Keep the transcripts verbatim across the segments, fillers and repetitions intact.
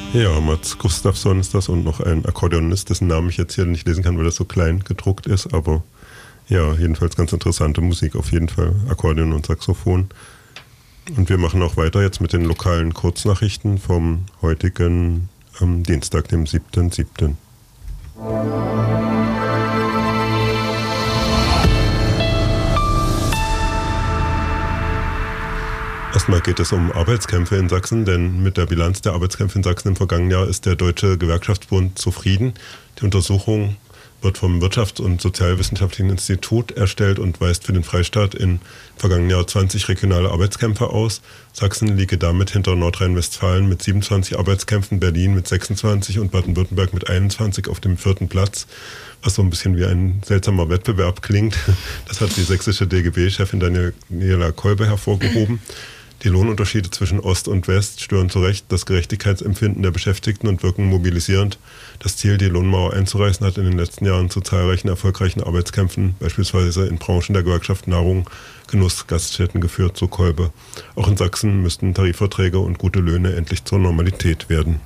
Ja, Mats Gustafsson ist das und noch ein Akkordeonist, dessen Namen ich jetzt hier nicht lesen kann, weil das so klein gedruckt ist, aber ja, jedenfalls ganz interessante Musik auf jeden Fall, Akkordeon und Saxophon. Und wir machen auch weiter jetzt mit den lokalen Kurznachrichten vom heutigen ähm, Dienstag, dem siebten siebten Erstmal geht es um Arbeitskämpfe in Sachsen, denn mit der Bilanz der Arbeitskämpfe in Sachsen im vergangenen Jahr ist der Deutsche Gewerkschaftsbund zufrieden. Die Untersuchung wird vom Wirtschafts- und Sozialwissenschaftlichen Institut erstellt und weist für den Freistaat im vergangenen Jahr zwanzig regionale Arbeitskämpfe aus. Sachsen liege damit hinter Nordrhein-Westfalen mit siebenundzwanzig Arbeitskämpfen, Berlin mit sechsundzwanzig und Baden-Württemberg mit einundzwanzig auf dem vierten Platz, was so ein bisschen wie ein seltsamer Wettbewerb klingt. Das hat die sächsische D G B-Chefin Daniela Kolbe hervorgehoben. Die Lohnunterschiede zwischen Ost und West stören zu Recht das Gerechtigkeitsempfinden der Beschäftigten und wirken mobilisierend. Das Ziel, die Lohnmauer einzureißen, hat in den letzten Jahren zu zahlreichen erfolgreichen Arbeitskämpfen, beispielsweise in Branchen der Gewerkschaft Nahrung, Genuss, Gaststätten geführt, so Kolbe. Auch in Sachsen müssten Tarifverträge und gute Löhne endlich zur Normalität werden.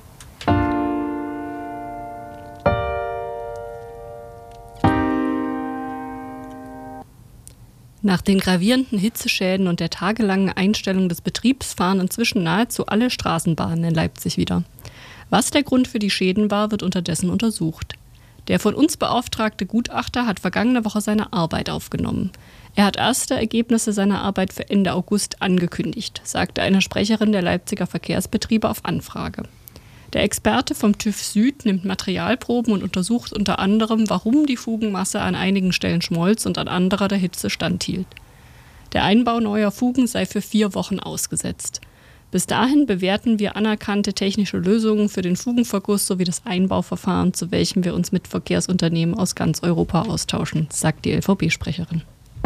Nach den gravierenden Hitzeschäden und der tagelangen Einstellung des Betriebs fahren inzwischen nahezu alle Straßenbahnen in Leipzig wieder. Was der Grund für die Schäden war, wird unterdessen untersucht. Der von uns beauftragte Gutachter hat vergangene Woche seine Arbeit aufgenommen. Er hat erste Ergebnisse seiner Arbeit für Ende August angekündigt, sagte eine Sprecherin der Leipziger Verkehrsbetriebe auf Anfrage. Der Experte vom TÜV Süd nimmt Materialproben und untersucht unter anderem, warum die Fugenmasse an einigen Stellen schmolz und an anderer der Hitze standhielt. Der Einbau neuer Fugen sei für vier Wochen ausgesetzt. Bis dahin bewerten wir anerkannte technische Lösungen für den Fugenverguss sowie das Einbauverfahren, zu welchem wir uns mit Verkehrsunternehmen aus ganz Europa austauschen, sagt die L V B-Sprecherin.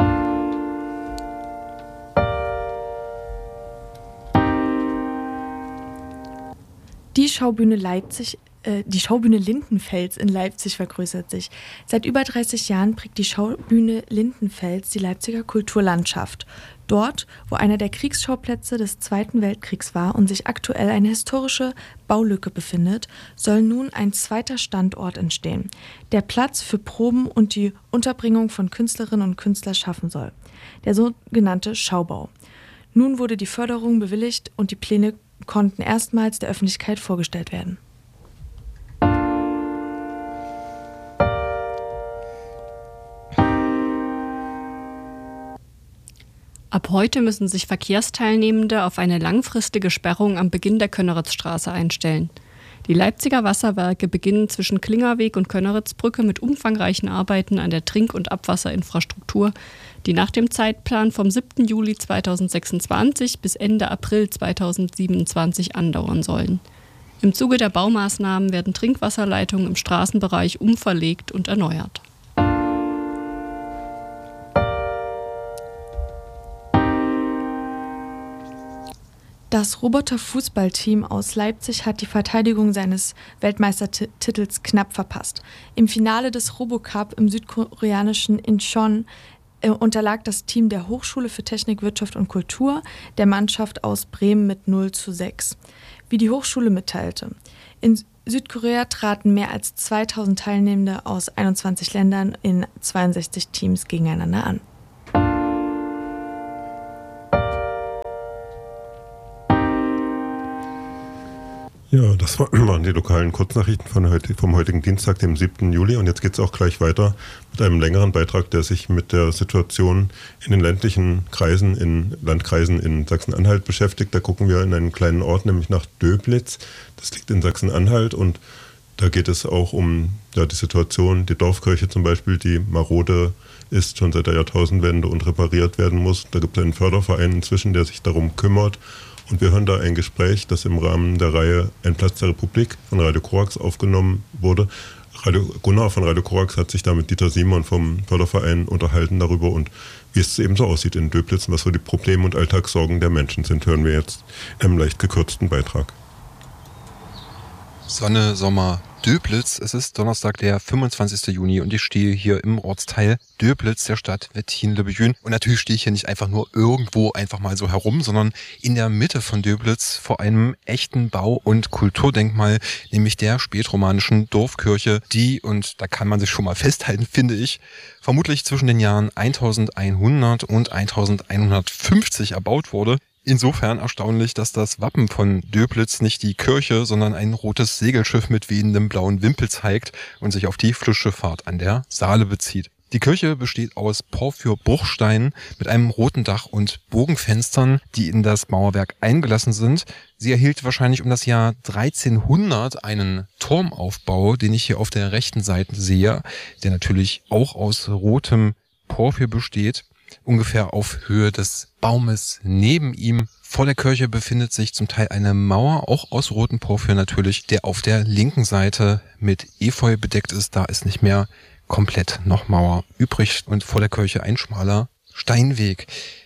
Die Schaubühne Leipzig, äh, die Schaubühne Lindenfels in Leipzig vergrößert sich. Seit über dreißig Jahren prägt die Schaubühne Lindenfels die Leipziger Kulturlandschaft. Dort, wo einer der Kriegsschauplätze des Zweiten Weltkriegs war und sich aktuell eine historische Baulücke befindet, soll nun ein zweiter Standort entstehen, der Platz für Proben und die Unterbringung von Künstlerinnen und Künstlern schaffen soll. Der sogenannte Schaubau. Nun wurde die Förderung bewilligt und die Pläne konnten erstmals der Öffentlichkeit vorgestellt werden. Ab heute müssen sich Verkehrsteilnehmende auf eine langfristige Sperrung am Beginn der Könneritzstraße einstellen. Die Leipziger Wasserwerke beginnen zwischen Klingerweg und Könneritzbrücke mit umfangreichen Arbeiten an der Trink- und Abwasserinfrastruktur, die nach dem Zeitplan vom siebten Juli zweitausendsechsundzwanzig bis Ende April zweitausendsiebenundzwanzig andauern sollen. Im Zuge der Baumaßnahmen werden Trinkwasserleitungen im Straßenbereich umverlegt und erneuert. Das Roboter-Fußballteam aus Leipzig hat die Verteidigung seines Weltmeistertitels knapp verpasst. Im Finale des Robocup im südkoreanischen Incheon äh, unterlag das Team der Hochschule für Technik, Wirtschaft und Kultur der Mannschaft aus Bremen mit null zu sechs. Wie die Hochschule mitteilte, in Südkorea traten mehr als zweitausend Teilnehmende aus einundzwanzig Ländern in zweiundsechzig Teams gegeneinander an. Ja, das waren die lokalen Kurznachrichten von heute, vom heutigen Dienstag, dem siebten Juli. Und jetzt geht es auch gleich weiter mit einem längeren Beitrag, der sich mit der Situation in den ländlichen Kreisen, in Landkreisen in Sachsen-Anhalt beschäftigt. Da gucken wir in einen kleinen Ort, nämlich nach Döblitz. Das liegt in Sachsen-Anhalt und da geht es auch um ja, die Situation, die Dorfkirche zum Beispiel, die marode ist, schon seit der Jahrtausendwende und repariert werden muss. Da gibt es einen Förderverein inzwischen, der sich darum kümmert. Und wir hören da ein Gespräch, das im Rahmen der Reihe Ein Platz der Republik von Radio Korax aufgenommen wurde. Radio Gunnar von Radio Korax hat sich da mit Dieter Simon vom Förderverein unterhalten darüber und wie es eben so aussieht in Döblitz und was so die Probleme und Alltagssorgen der Menschen sind, hören wir jetzt in einem leicht gekürzten Beitrag. Sonne, Sommer, Döblitz. Es ist Donnerstag, der fünfundzwanzigster Juni und ich stehe hier im Ortsteil Döblitz der Stadt Wettin-le-Bethune. Und natürlich stehe ich hier nicht einfach nur irgendwo einfach mal so herum, sondern in der Mitte von Döblitz vor einem echten Bau- und Kulturdenkmal, nämlich der spätromanischen Dorfkirche, die, und da kann man sich schon mal festhalten, finde ich, vermutlich zwischen den Jahren eintausendeinhundert und eintausendeinhundertfünfzig erbaut wurde. Insofern erstaunlich, dass das Wappen von Döblitz nicht die Kirche, sondern ein rotes Segelschiff mit wehendem blauen Wimpel zeigt und sich auf die Flussschifffahrt an der Saale bezieht. Die Kirche besteht aus Porphyr-Bruchsteinen mit einem roten Dach und Bogenfenstern, die in das Mauerwerk eingelassen sind. Sie erhielt wahrscheinlich um das Jahr dreizehnhundert einen Turmaufbau, den ich hier auf der rechten Seite sehe, der natürlich auch aus rotem Porphyr besteht. Ungefähr auf Höhe des Baumes neben ihm. Vor der Kirche befindet sich zum Teil eine Mauer, auch aus rotem Porphyr natürlich, der auf der linken Seite mit Efeu bedeckt ist. Da ist nicht mehr komplett noch Mauer übrig und vor der Kirche ein schmaler Steinweg.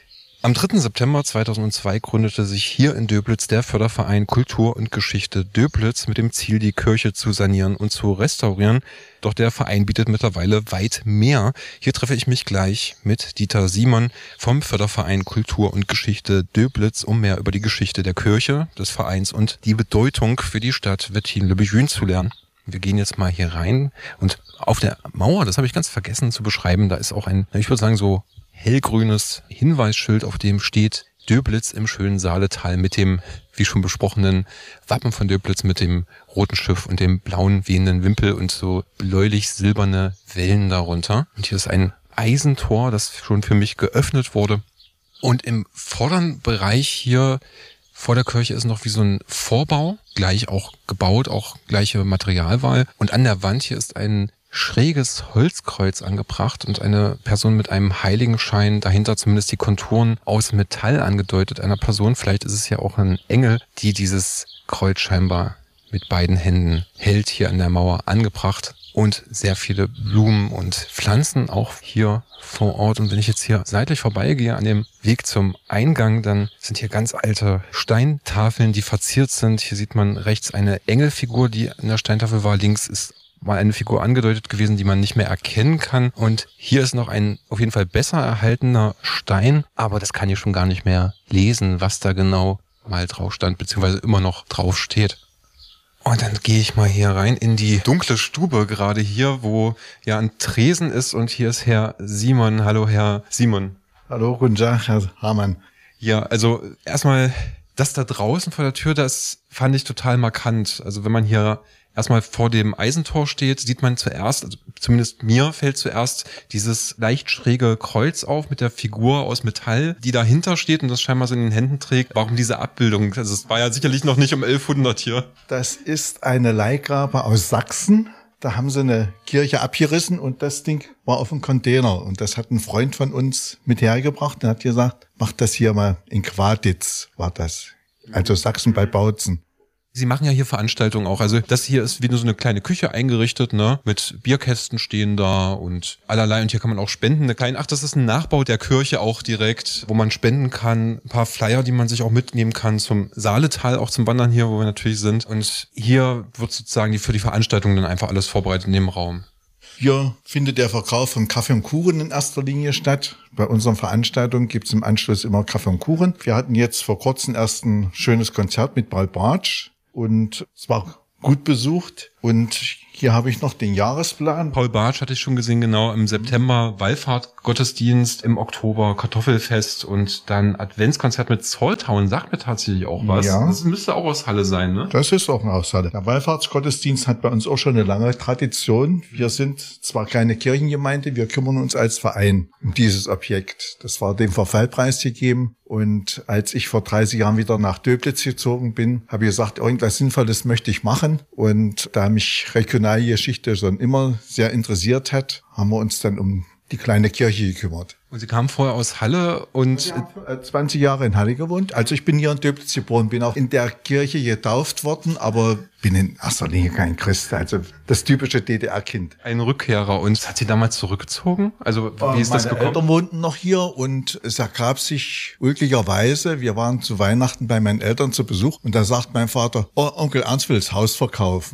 Am dritten September zweitausendzwei gründete sich hier in Döblitz der Förderverein Kultur und Geschichte Döblitz mit dem Ziel, die Kirche zu sanieren und zu restaurieren. Doch der Verein bietet mittlerweile weit mehr. Hier treffe ich mich gleich mit Dieter Simon vom Förderverein Kultur und Geschichte Döblitz, um mehr über die Geschichte der Kirche, des Vereins und die Bedeutung für die Stadt Wettin-le-Bethune zu lernen. Wir gehen jetzt mal hier rein und auf der Mauer, das habe ich ganz vergessen zu beschreiben, da ist auch ein, ich würde sagen so hellgrünes Hinweisschild, auf dem steht Döblitz im schönen Saaletal mit dem, wie schon besprochenen, Wappen von Döblitz mit dem roten Schiff und dem blauen wehenden Wimpel und so bläulich-silberne Wellen darunter. Und hier ist ein Eisentor, das schon für mich geöffnet wurde. Und im vorderen Bereich hier vor der Kirche ist noch wie so ein Vorbau, gleich auch gebaut, auch gleiche Materialwahl. Und an der Wand hier ist ein schräges Holzkreuz angebracht und eine Person mit einem Heiligenschein, dahinter zumindest die Konturen aus Metall angedeutet, einer Person, vielleicht ist es ja auch ein Engel, die dieses Kreuz scheinbar mit beiden Händen hält, hier an der Mauer angebracht. Und sehr viele Blumen und Pflanzen auch hier vor Ort. Und wenn ich jetzt hier seitlich vorbeigehe an dem Weg zum Eingang, dann sind hier ganz alte Steintafeln, die verziert sind. Hier sieht man rechts eine Engelfigur, die in der Steintafel war. Links ist mal eine Figur angedeutet gewesen, die man nicht mehr erkennen kann. Und hier ist noch ein auf jeden Fall besser erhaltener Stein, aber das kann ich schon gar nicht mehr lesen, was da genau mal drauf stand, beziehungsweise immer noch drauf steht. Und dann gehe ich mal hier rein in die dunkle Stube, gerade hier, wo ja ein Tresen ist. Und hier ist Herr Simon. Hallo, Herr Simon. Hallo, guten Tag, Herr Hamann. Ja, also erstmal das da draußen vor der Tür, das fand ich total markant. Also wenn man hier erstmal vor dem Eisentor steht, sieht man zuerst, also zumindest mir fällt zuerst dieses leicht schräge Kreuz auf mit der Figur aus Metall, die dahinter steht und das scheinbar so in den Händen trägt. Warum diese Abbildung? Also es war ja sicherlich noch nicht um elfhundert hier. Das ist eine Leihgabe aus Sachsen. Da haben sie eine Kirche abgerissen und das Ding war auf dem Container. Und das hat ein Freund von uns mit hergebracht und hat gesagt, macht das hier mal in Quaditz, war das. Also Sachsen bei Bautzen. Sie machen ja hier Veranstaltungen auch. Also das hier ist wie nur so eine kleine Küche eingerichtet, ne? Mit Bierkästen stehen da und allerlei. Und hier kann man auch spenden. Eine kleine, ach, das ist ein Nachbau der Kirche auch direkt, wo man spenden kann. Ein paar Flyer, die man sich auch mitnehmen kann zum Saaletal, auch zum Wandern hier, wo wir natürlich sind. Und hier wird sozusagen die, für die Veranstaltung dann einfach alles vorbereitet in dem Raum. Hier findet der Verkauf von Kaffee und Kuchen in erster Linie statt. Bei unseren Veranstaltungen gibt es im Anschluss immer Kaffee und Kuchen. Wir hatten jetzt vor kurzem erst ein schönes Konzert mit Paul Bartsch. Und es war gut besucht. Und hier habe ich noch den Jahresplan. Paul Bartsch hatte ich schon gesehen, genau. Im September Wallfahrt-Gottesdienst, im Oktober Kartoffelfest und dann Adventskonzert mit Zolltown. Sagt mir tatsächlich auch was. Ja. Das müsste auch aus Halle sein, ne? Das ist auch aus Halle. Der Wallfahrtsgottesdienst hat bei uns auch schon eine lange Tradition. Wir sind zwar keine Kirchengemeinde, wir kümmern uns als Verein um dieses Objekt. Das war dem Verfallpreis gegeben. Und als ich vor dreißig Jahren wieder nach Döblitz gezogen bin, habe ich gesagt, irgendwas Sinnvolles möchte ich machen. Und da mich Regionalgeschichte schon immer sehr interessiert hat, haben wir uns dann um die kleine Kirche gekümmert. Und Sie kamen vorher aus Halle und... Ich habe zwanzig Jahre in Halle gewohnt. Also ich bin hier in Döblitz geboren, bin auch in der Kirche getauft worden, aber bin in erster Linie kein Christ. Also das typische D D R-Kind. Ein Rückkehrer. Und hat Sie damals zurückgezogen? Also wie ist das gekommen? Meine Eltern wohnten noch hier und es ergab sich glücklicherweise, wir waren zu Weihnachten bei meinen Eltern zu Besuch und da sagt mein Vater, oh, Onkel Ernst will das Haus verkaufen.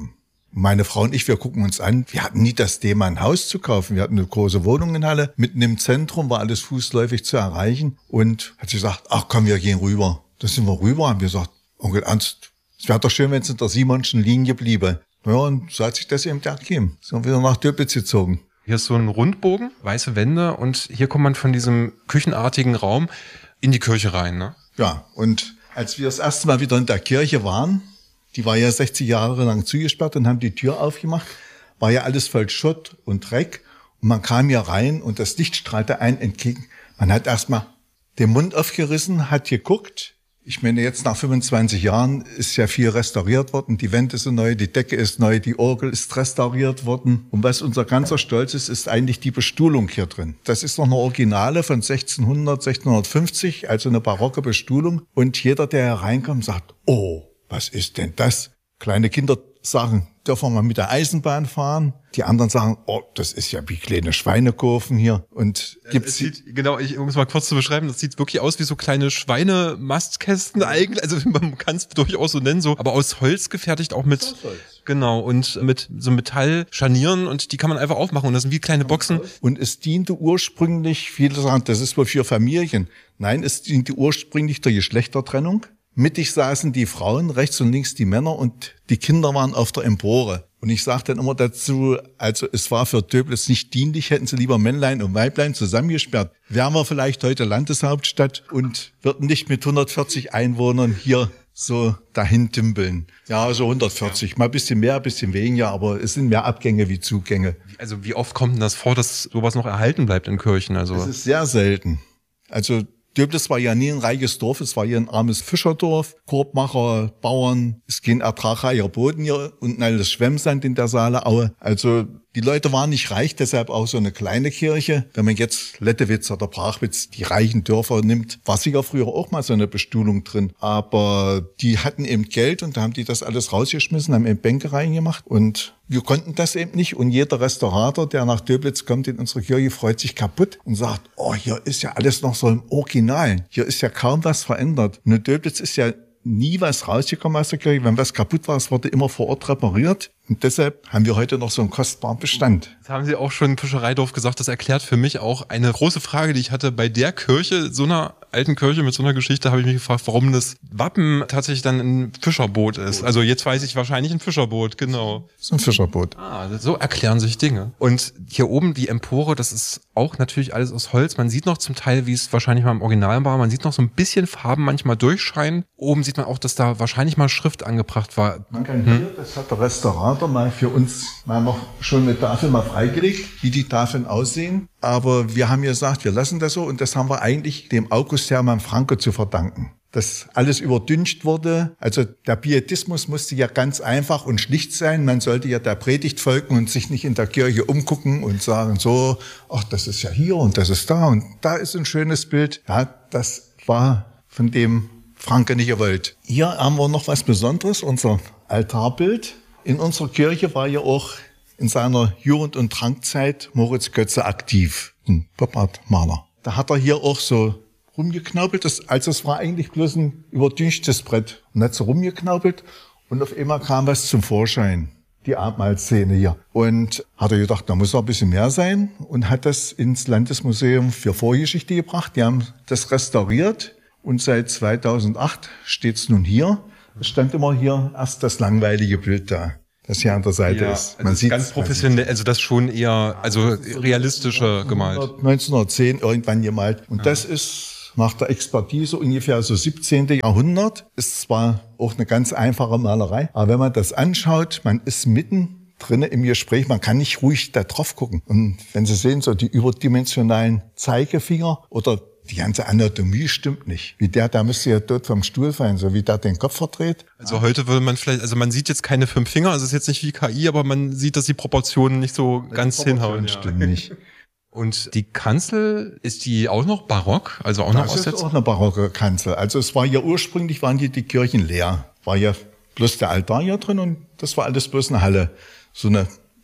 Meine Frau und ich, wir gucken uns an, wir hatten nie das Thema, ein Haus zu kaufen. Wir hatten eine große Wohnung in Halle, mitten im Zentrum, war alles fußläufig zu erreichen. Und hat sie gesagt, ach komm, wir gehen rüber. Da sind wir rüber, haben wir gesagt, Onkel Ernst, es wäre doch schön, wenn es in der Simonschen Linie bliebe. Ja, und so hat sich das eben ergeben. Sind wir wieder nach Döblitz gezogen. Hier ist so ein Rundbogen, weiße Wände und hier kommt man von diesem küchenartigen Raum in die Kirche rein, ne? Ja, und als wir das erste Mal wieder in der Kirche waren, die war ja sechzig Jahre lang zugesperrt und haben die Tür aufgemacht, war ja alles voll Schutt und Dreck. Und man kam hier rein und das Licht strahlte einem entgegen. Man hat erstmal den Mund aufgerissen, hat geguckt. Ich meine, jetzt nach fünfundzwanzig Jahren ist ja viel restauriert worden. Die Wände sind neu, die Decke ist neu, die Orgel ist restauriert worden. Und was unser ganzer Stolz ist, ist eigentlich die Bestuhlung hier drin. Das ist noch eine Originale von sechzehnhundert, sechzehnhundertfünfzig, also eine barocke Bestuhlung. Und jeder, der hereinkommt, sagt, oh, was ist denn das? Kleine Kinder sagen, dürfen wir mal mit der Eisenbahn fahren? Die anderen sagen, oh, das ist ja wie kleine Schweinekurven hier. Und gibt's sieht, genau, ich, um es mal kurz zu beschreiben, das sieht wirklich aus wie so kleine Schweinemaskästen eigentlich. Also man kann es durchaus so nennen, so, aber aus Holz gefertigt, auch mit, genau, und mit so Metallscharnieren und die kann man einfach aufmachen und das sind wie kleine Boxen. Und es diente ursprünglich, viele sagen, das ist wohl für Familien. Nein, es diente ursprünglich der Geschlechtertrennung. Mittig saßen die Frauen, rechts und links die Männer und die Kinder waren auf der Empore. Und ich sage dann immer dazu, also es war für Döblitz nicht dienlich, hätten sie lieber Männlein und Weiblein zusammengesperrt. Wären wir vielleicht heute Landeshauptstadt und würden nicht mit hundertvierzig Einwohnern hier so dahin dümpeln. Ja, so hundertvierzig, mal ein bisschen mehr, ein bisschen weniger, aber es sind mehr Abgänge wie Zugänge. Also wie oft kommt denn das vor, dass sowas noch erhalten bleibt in Kirchen? Also es ist sehr selten. Also Döblitz war ja nie ein reiches Dorf, es war hier ein armes Fischerdorf, Korbmacher, Bauern, es ging ertragreicher Boden hier, unten alles Schwemmsand in der Saaleaue. Also die Leute waren nicht reich, deshalb auch so eine kleine Kirche. Wenn man jetzt Lettewitz oder Brachwitz, die reichen Dörfer nimmt, war sicher früher auch mal so eine Bestuhlung drin. Aber die hatten eben Geld und da haben die das alles rausgeschmissen, haben eben Bänke reingemacht und wir konnten das eben nicht. Und jeder Restaurator, der nach Döblitz kommt in unsere Kirche, freut sich kaputt und sagt, oh, hier ist ja alles noch so im Original. Hier ist ja kaum was verändert. Nur Döblitz ist ja nie was rausgekommen aus der Kirche. Wenn was kaputt war, es wurde immer vor Ort repariert. Und deshalb haben wir heute noch so einen kostbaren Bestand. Das haben Sie auch schon im Fischereidorf gesagt. Das erklärt für mich auch eine große Frage, die ich hatte. Bei der Kirche, so einer alten Kirche mit so einer Geschichte, habe ich mich gefragt, warum das Wappen tatsächlich dann ein Fischerboot ist. Also jetzt weiß ich wahrscheinlich ein Fischerboot, genau. So ein Fischerboot. Ah, so erklären sich Dinge. Und hier oben die Empore, das ist auch natürlich alles aus Holz. Man sieht noch zum Teil, wie es wahrscheinlich mal im Original war, man sieht noch so ein bisschen Farben manchmal durchscheinen. Oben sieht man auch, dass da wahrscheinlich mal Schrift angebracht war. Man kann hm? hier, das hat der Restaurator mal für uns mal noch schon eine Tafel mal freigelegt, wie die Tafeln aussehen. Aber wir haben gesagt, wir lassen das so und das haben wir eigentlich dem August Hermann Franke zu verdanken. Dass alles überdüncht wurde. Also der Pietismus musste ja ganz einfach und schlicht sein. Man sollte ja der Predigt folgen und sich nicht in der Kirche umgucken und sagen so, ach, das ist ja hier und das ist da und da ist ein schönes Bild. Ja, das war von dem Franke nicht gewollt. Hier haben wir noch was Besonderes, unser Altarbild. In unserer Kirche war ja auch in seiner Jugend- und Trankzeit Moritz Götze aktiv, ein Pop-Art-Maler. Da hat er hier auch so rumgeknaubelt, das, also es war eigentlich bloß ein überdünchtes Brett. Und hat so rumgeknaubelt und auf einmal kam was zum Vorschein, die Abendmahlszene hier. Und hat er gedacht, da muss noch ein bisschen mehr sein und hat das ins Landesmuseum für Vorgeschichte gebracht. Die haben das restauriert und seit zweitausendacht steht's nun hier. Es stand immer hier erst das langweilige Bild da, das hier an der Seite ja, ist. Man also sieht ganz professionell, also das schon eher, also realistischer gemalt. neunzehnhundertzehn irgendwann gemalt. Und ja. Das ist nach der Expertise ungefähr so siebzehnten Jahrhundert. Ist zwar auch eine ganz einfache Malerei, aber wenn man das anschaut, man ist mitten drinnen im Gespräch, man kann nicht ruhig da drauf gucken. Und wenn Sie sehen, so die überdimensionalen Zeigefinger oder die ganze Anatomie stimmt nicht. Wie der, da müsste ja dort vom Stuhl fallen, so wie der den Kopf verdreht. Also heute würde man vielleicht, also man sieht jetzt keine fünf Finger, also es ist jetzt nicht wie K I, aber man sieht, dass die Proportionen nicht so die ganz hinhauen. Ja. Stimmt nicht. Und die Kanzel, ist die auch noch barock? Also auch das noch aus ist der auch eine barocke Kanzel. Also es war ja ursprünglich, waren die, die Kirchen leer. War ja bloß der Altar hier drin und das war alles bloß eine Halle. So eine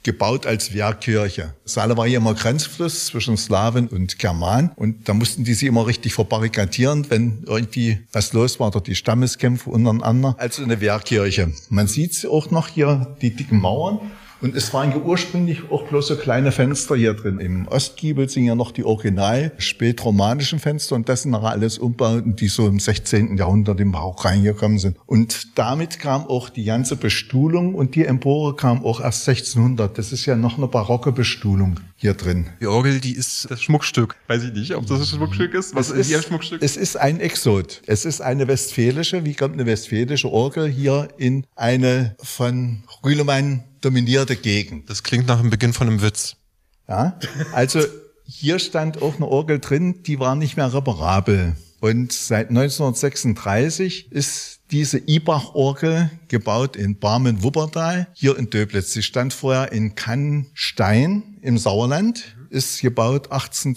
gebaut als Wehrkirche. Saale war hier immer Grenzfluss zwischen Slawen und Germanen und da mussten die sich immer richtig verbarrikadieren, wenn irgendwie was los war, oder die Stammeskämpfe untereinander. Also eine Wehrkirche. Man sieht auch noch hier die dicken Mauern. Und es waren ja ursprünglich auch bloß so kleine Fenster hier drin. Im Ostgiebel sind ja noch die original spätromanischen Fenster und das sind nachher alles Umbauten, die so im sechzehnten Jahrhundert im Bauch reingekommen sind. Und damit kam auch die ganze Bestuhlung und die Empore kam auch erst sechzehnhundert. Das ist ja noch eine barocke Bestuhlung hier drin. Die Orgel, die ist das Schmuckstück. Weiß ich nicht, ob das ein Schmuckstück ist. Was ist ihr Schmuckstück? Es ist ein Exot. Es ist eine westfälische. Wie kommt eine westfälische Orgel hier in eine von Rühlemann dominierte Gegend? Das klingt nach dem Beginn von einem Witz. Ja, also hier stand auch eine Orgel drin, die war nicht mehr reparabel. Und seit neunzehnhundertsechsunddreißig ist diese Ibach-Orgel gebaut in Barmen-Wuppertal, hier in Döblitz. Sie stand vorher in Cannstein im Sauerland, ist gebaut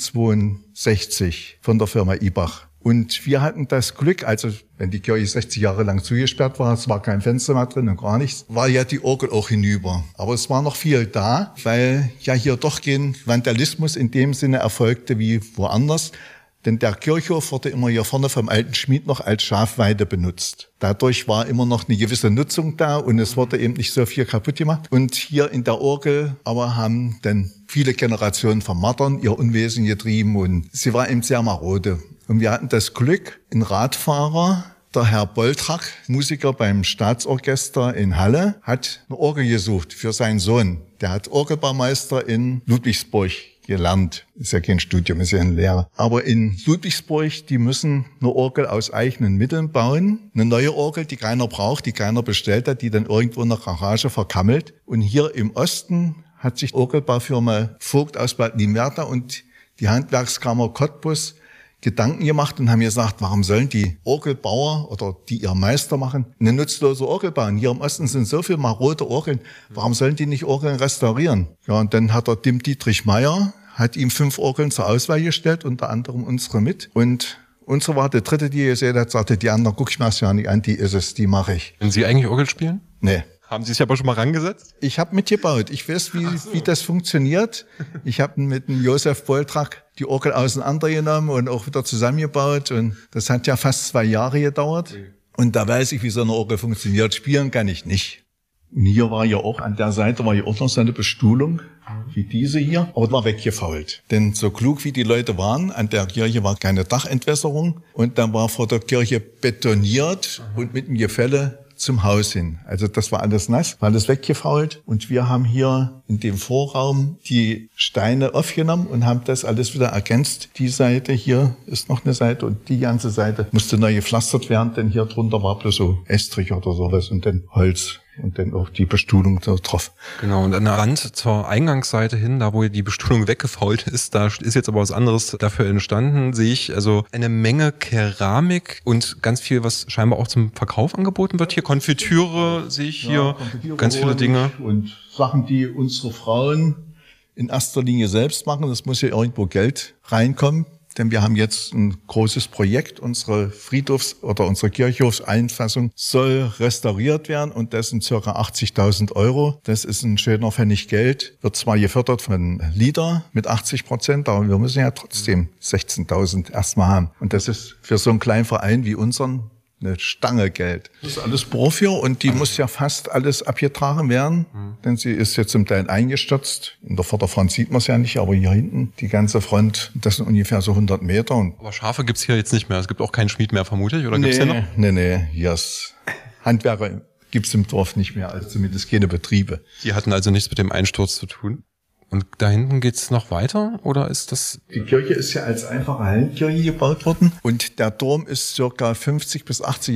achtzehnhundertzweiundsechzig von der Firma Ibach. Und wir hatten das Glück, also wenn die Kirche sechzig Jahre lang zugesperrt war, es war kein Fenster mehr drin und gar nichts, war ja die Orgel auch hinüber. Aber es war noch viel da, weil ja hier doch kein Vandalismus in dem Sinne erfolgte wie woanders. Denn der Kirchhof wurde immer hier vorne vom alten Schmied noch als Schafweide benutzt. Dadurch war immer noch eine gewisse Nutzung da und es wurde eben nicht so viel kaputt gemacht. Und hier in der Orgel aber haben dann viele Generationen von Martern ihr Unwesen getrieben und sie war eben sehr marode. Und wir hatten das Glück, ein Radfahrer, der Herr Boltrach, Musiker beim Staatsorchester in Halle, hat eine Orgel gesucht für seinen Sohn. Der hat Orgelbaumeister in Ludwigsburg gelernt. Ist ja kein Studium, ist ja eine Lehre. Aber in Ludwigsburg, die müssen eine Orgel aus eigenen Mitteln bauen. Eine neue Orgel, die keiner braucht, die keiner bestellt hat, die dann irgendwo in der Garage verkammelt. Und hier im Osten hat sich die Orgelbaufirma Vogt aus Bad Limwerda und die Handwerkskammer Cottbus Gedanken gemacht und haben gesagt, warum sollen die Orgelbauer oder die ihr Meister machen, eine nutzlose Orgel bauen? Hier im Osten sind so viele marode Orgeln. Warum sollen die nicht Orgeln restaurieren? Ja, und dann hat der Dim Dietrich Meyer, hat ihm fünf Orgeln zur Auswahl gestellt, unter anderem unsere mit. Und unsere war die dritte, die er gesehen hat, sagte, die anderen guck ich mir das ja nicht an, die ist es, die mache ich. Wenn Sie eigentlich Orgel spielen? Nee. Haben Sie sich aber schon mal rangesetzt? Ich habe mitgebaut. Ich weiß, wie, so. wie das funktioniert. Ich habe mit dem Josef Boltrach die Orgel auseinandergenommen und auch wieder zusammengebaut. Und das hat ja fast zwei Jahre gedauert. Und da weiß ich, wie so eine Orgel funktioniert. Spielen kann ich nicht. Und hier war ja auch, an der Seite war ja auch noch so eine Bestuhlung, wie diese hier. Aber war weggefault. Denn so klug wie die Leute waren, an der Kirche war keine Dachentwässerung. Und dann war vor der Kirche betoniert und mit dem Gefälle zum Haus hin. Also das war alles nass, war alles weggefault. Und wir haben hier in dem Vorraum die Steine aufgenommen und haben das alles wieder ergänzt. Die Seite hier ist noch eine Seite und die ganze Seite musste neu gepflastert werden, denn hier drunter war bloß so Estrich oder sowas und dann Holz. Und dann auch die Bestuhlung da drauf. Genau, und an der Rand zur Eingangsseite hin, da wo die Bestuhlung weggefault ist, da ist jetzt aber was anderes dafür entstanden, sehe ich also eine Menge Keramik und ganz viel, was scheinbar auch zum Verkauf angeboten wird. Hier Konfitüre sehe ich hier, ja, ganz viele Dinge. Und Sachen, die unsere Frauen in erster Linie selbst machen. Das muss ja irgendwo Geld reinkommen. Denn wir haben jetzt ein großes Projekt. Unsere Friedhofs- oder unsere Kirchhofseinfassung soll restauriert werden und das sind circa achtzigtausend Euro. Das ist ein schöner Pfennig Geld. Wird zwar gefördert von LIDA mit achtzig Prozent, aber wir müssen ja trotzdem sechzehntausend erstmal haben. Und das ist für so einen kleinen Verein wie unseren eine Stange Geld. Das ist alles Porphyr und die muss ja fast alles abgetragen werden, mhm. denn sie ist jetzt zum Teil eingestürzt. In der Vorderfront sieht man es ja nicht, aber hier hinten die ganze Front, das sind ungefähr so hundert Meter. Und aber Schafe gibt's hier jetzt nicht mehr. Es gibt auch keinen Schmied mehr, vermute ich, oder nee, gibt's hier noch? Nee, nee, hier ist Handwerker gibt's im Dorf nicht mehr, also zumindest keine Betriebe. Die hatten also nichts mit dem Einsturz zu tun. Und da hinten geht's noch weiter, oder ist das? Die Kirche ist ja als einfache Hallenkirche gebaut worden und der Turm ist circa fünfzig bis achtzig